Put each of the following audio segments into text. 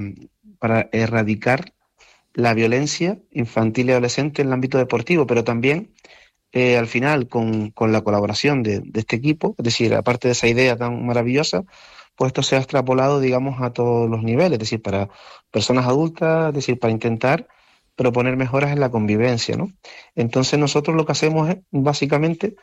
para erradicar la violencia infantil y adolescente en el ámbito deportivo, pero también al final con la colaboración de este equipo, es decir, aparte de esa idea tan maravillosa, pues esto se ha extrapolado, digamos, a todos los niveles, es decir, para personas adultas, es decir, para intentar proponer mejoras en la convivencia, ¿no? Entonces nosotros lo que hacemos es básicamente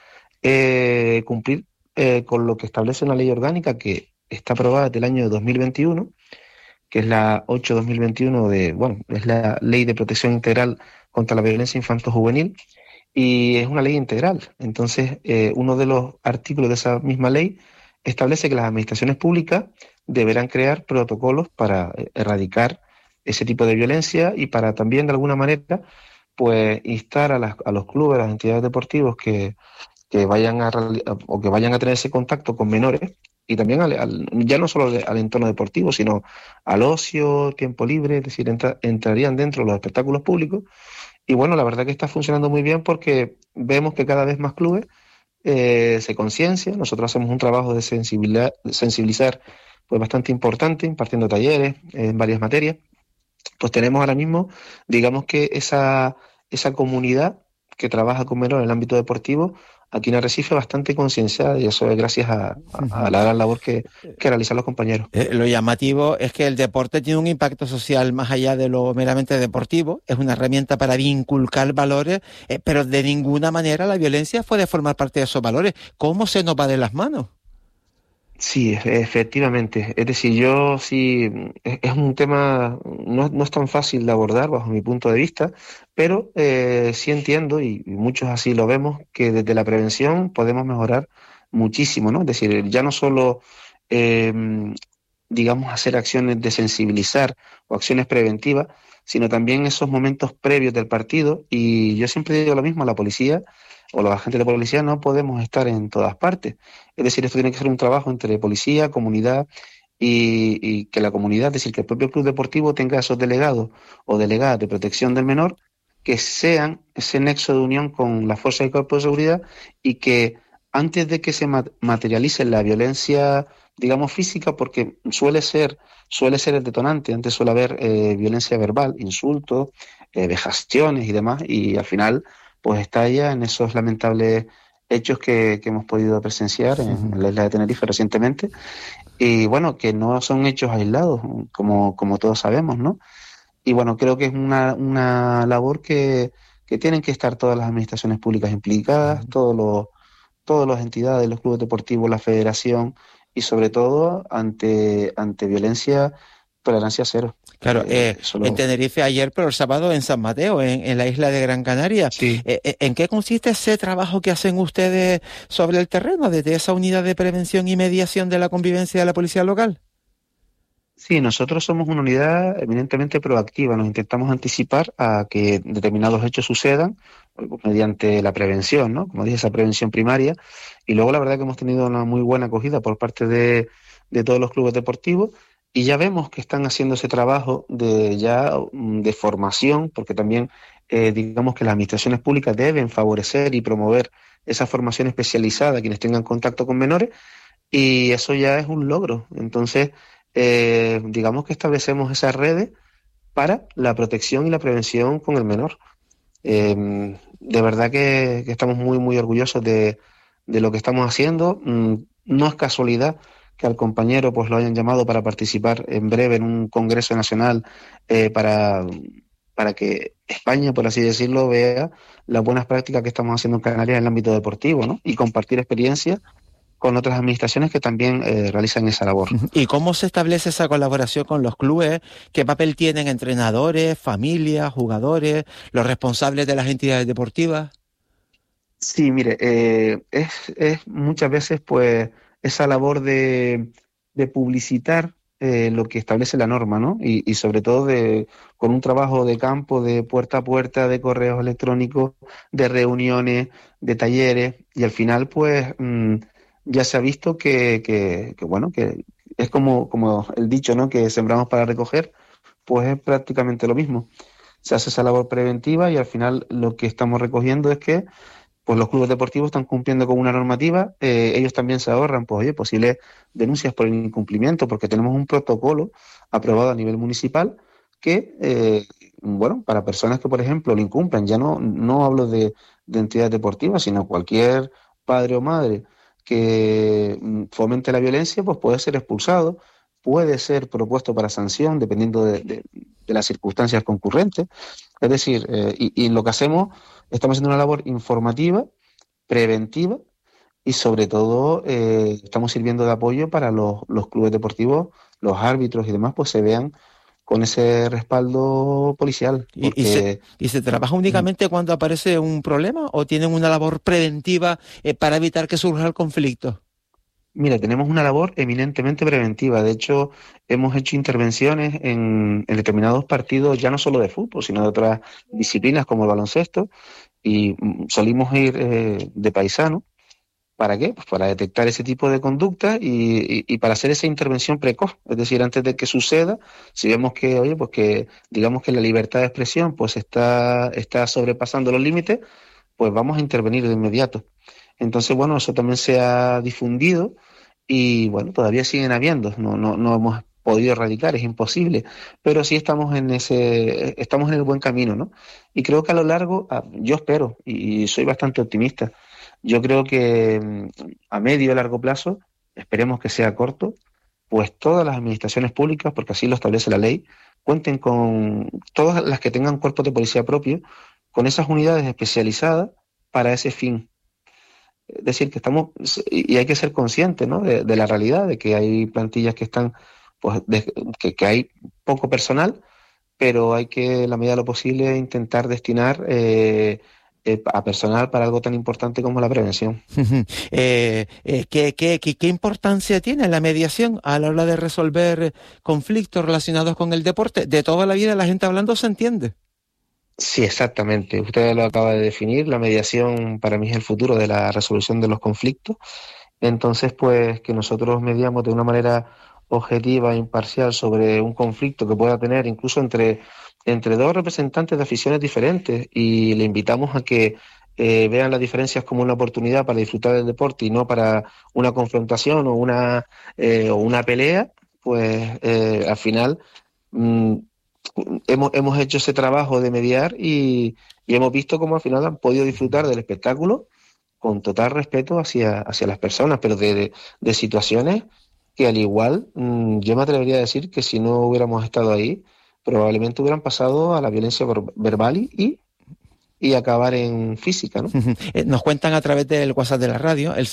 cumplir con lo que establece una ley orgánica que está aprobada desde el año 2021, que es la 8/2021 bueno, es la Ley de Protección Integral contra la Violencia Infanto-Juvenil, y es una ley integral. Entonces, uno de los artículos de esa misma ley establece que las administraciones públicas deberán crear protocolos para erradicar ese tipo de violencia y para también, de alguna manera, pues instar a los clubes, a las entidades deportivas que vayan o que vayan a tener ese contacto con menores y también ya no solo al entorno deportivo, sino al ocio, tiempo libre, es decir, entrarían dentro de los espectáculos públicos. Y bueno, la verdad que está funcionando muy bien porque vemos que cada vez más clubes se conciencian. Nosotros hacemos un trabajo de sensibilizar pues bastante importante, impartiendo talleres en varias materias. Pues tenemos ahora mismo, digamos que esa comunidad que trabaja con menores en el ámbito deportivo, aquí en Arrecife bastante concienciada, y eso es gracias a la gran labor que realizan los compañeros. Lo llamativo es que el deporte tiene un impacto social más allá de lo meramente deportivo, es una herramienta para inculcar valores, pero de ninguna manera la violencia puede formar parte de esos valores. ¿Cómo se nos va de las manos? Sí, efectivamente. Es decir, yo sí, es un tema, no es tan fácil de abordar bajo mi punto de vista, pero sí entiendo, y muchos así lo vemos, que desde la prevención podemos mejorar muchísimo, ¿no? Es decir, ya no solo, eh, digamos, hacer acciones de sensibilizar o acciones preventivas, sino también esos momentos previos del partido. Y yo siempre digo lo mismo, la policía o los agentes de policía no podemos estar en todas partes. Es decir, esto tiene que ser un trabajo entre policía, comunidad y que la comunidad, es decir, que el propio club deportivo tenga esos delegados o delegadas de protección del menor que sean ese nexo de unión con las fuerzas y cuerpos de seguridad, y que antes de que se materialice la violencia, digamos, física, porque suele ser el detonante, antes suele haber violencia verbal, insultos, vejaciones y demás, y al final pues estalla en esos lamentables hechos que hemos podido presenciar en la isla de Tenerife recientemente, y bueno, que no son hechos aislados, como todos sabemos, ¿no? Y bueno, creo que es una labor que tienen que estar todas las administraciones públicas implicadas, todas las entidades, los clubes deportivos, la federación, y sobre todo ante violencia, tolerancia cero. Claro, en Tenerife ayer, pero el sábado en San Mateo, en la isla de Gran Canaria. Sí. ¿En qué consiste ese trabajo que hacen ustedes sobre el terreno, desde esa unidad de prevención y mediación de la convivencia de la policía local? Sí, nosotros somos una unidad eminentemente proactiva. Nos intentamos anticipar a que determinados hechos sucedan pues, mediante la prevención, ¿no? Como dije, esa prevención primaria. Y luego la verdad que hemos tenido una muy buena acogida por parte de todos los clubes deportivos, y ya vemos que están haciendo ese trabajo de formación, porque también digamos que las administraciones públicas deben favorecer y promover esa formación especializada a quienes tengan contacto con menores, y eso ya es un logro. Entonces, digamos que establecemos esas redes para la protección y la prevención con el menor. De verdad que estamos muy, muy orgullosos de lo que estamos haciendo. No es casualidad que al compañero pues lo hayan llamado para participar en breve en un congreso nacional para que España, por así decirlo, vea las buenas prácticas que estamos haciendo en Canarias en el ámbito deportivo, ¿no? Y compartir experiencias con otras administraciones que también realizan esa labor. ¿Y cómo se establece esa colaboración con los clubes? ¿Qué papel tienen entrenadores, familias, jugadores, los responsables de las entidades deportivas? Sí, mire, es muchas veces pues esa labor de publicitar lo que establece la norma, ¿no? Y sobre todo con un trabajo de campo, de puerta a puerta, de correos electrónicos, de reuniones, de talleres, y al final pues ya se ha visto que bueno, que es como el dicho, ¿no? Que sembramos para recoger, pues es prácticamente lo mismo. Se hace esa labor preventiva y al final lo que estamos recogiendo es que pues los clubes deportivos están cumpliendo con una normativa, ellos también se ahorran, pues oye, posibles denuncias por el incumplimiento, porque tenemos un protocolo aprobado a nivel municipal que, bueno, para personas que, por ejemplo, lo incumplan, ya no hablo de entidades deportivas, sino cualquier padre o madre que fomente la violencia, pues puede ser expulsado, puede ser propuesto para sanción, dependiendo de las circunstancias concurrentes. Es decir, y lo que hacemos, estamos haciendo una labor informativa, preventiva, y sobre todo estamos sirviendo de apoyo para los clubes deportivos, los árbitros y demás, pues se vean con ese respaldo policial. ¿Y se trabaja únicamente cuando aparece un problema o tienen una labor preventiva para evitar que surja el conflicto? Mira, tenemos una labor eminentemente preventiva. De hecho, hemos hecho intervenciones en determinados partidos, ya no solo de fútbol, sino de otras disciplinas como el baloncesto, y solimos ir de paisano. ¿Para qué? Pues para detectar ese tipo de conducta y para hacer esa intervención precoz. Es decir, antes de que suceda, si vemos que, oye, pues que digamos que la libertad de expresión pues está sobrepasando los límites, pues vamos a intervenir de inmediato. Entonces, bueno, eso también se ha difundido y, bueno, todavía siguen habiendo. No hemos podido erradicar, es imposible, pero sí estamos estamos en el buen camino, ¿no? Y creo que a lo largo, yo espero, y soy bastante optimista, yo creo que a medio y largo plazo, esperemos que sea corto, pues todas las administraciones públicas, porque así lo establece la ley, cuenten con todas las que tengan cuerpos de policía propios, con esas unidades especializadas para ese fin. Es decir, que estamos, y hay que ser conscientes, ¿no?, de la realidad, de que hay plantillas que están, pues, que hay poco personal, pero hay que, en la medida de lo posible, intentar destinar a personal para algo tan importante como la prevención. ¿Qué importancia tiene la mediación a la hora de resolver conflictos relacionados con el deporte? De toda la vida la gente hablando se entiende. Sí, exactamente. Usted lo acaba de definir. La mediación para mí es el futuro de la resolución de los conflictos. Entonces, pues que nosotros mediamos de una manera objetiva e imparcial sobre un conflicto que pueda tener incluso entre dos representantes de aficiones diferentes, y le invitamos a que vean las diferencias como una oportunidad para disfrutar del deporte y no para una confrontación o una pelea, pues al final mm, hemos hecho ese trabajo de mediar y hemos visto cómo al final han podido disfrutar del espectáculo con total respeto hacia las personas, pero de situaciones que al igual yo me atrevería a decir que si no hubiéramos estado ahí, probablemente hubieran pasado a la violencia verbal y acabar en física, ¿no? Nos cuentan a través del WhatsApp de la radio, el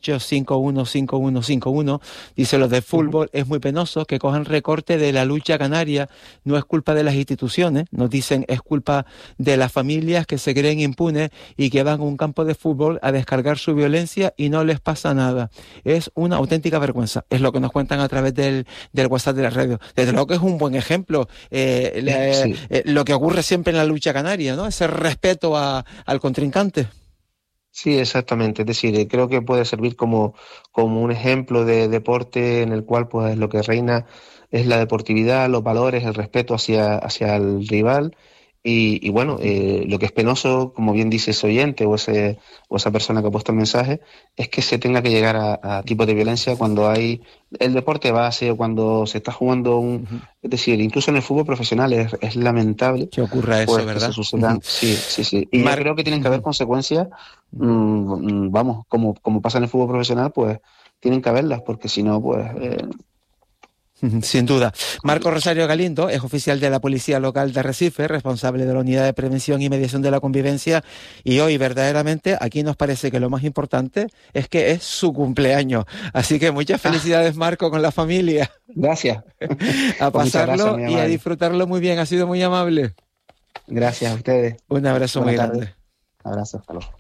628-515151, dice: los de fútbol es muy penoso que cojan recorte de la lucha canaria, no es culpa de las instituciones, nos dicen es culpa de las familias que se creen impunes y que van a un campo de fútbol a descargar su violencia y no les pasa nada. Es una auténtica vergüenza, es lo que nos cuentan a través del WhatsApp de la radio. Desde luego que es un buen ejemplo, Sí. lo que ocurre siempre en la lucha canaria, ¿no? Ese respeto al contrincante. Sí, exactamente. Es decir, creo que puede servir como un ejemplo de deporte en el cual pues lo que reina es la deportividad, los valores, el respeto hacia el rival. Y bueno, lo que es penoso, como bien dice ese oyente o esa persona que ha puesto el mensaje, es que se tenga que llegar a tipos de violencia cuando hay el deporte base o cuando se está jugando es decir, incluso en el fútbol profesional es lamentable que ocurra eso, pues ¿verdad? que se sucedan. Sí. Y yo creo que tienen que haber consecuencias, vamos, como pasa en el fútbol profesional, pues tienen que haberlas, porque si no, pues sin duda. Marco Rosario Galindo es oficial de la Policía Local de Arrecife, responsable de la Unidad de Prevención y Mediación de la Convivencia, y hoy verdaderamente aquí nos parece que lo más importante es que es su cumpleaños. Así que muchas felicidades, Marco, con la familia. Gracias. A Pues pasarlo gracias, y a disfrutarlo muy bien. Ha sido muy amable. Gracias a ustedes. Un abrazo muy grande. Abrazo, hasta luego.